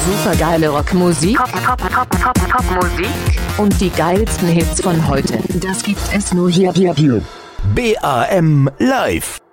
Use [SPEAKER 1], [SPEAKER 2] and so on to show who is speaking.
[SPEAKER 1] Supergeile Rockmusik. Popmusik. Und die geilsten Hits von heute. Das gibt es nur hier.
[SPEAKER 2] BAM Live.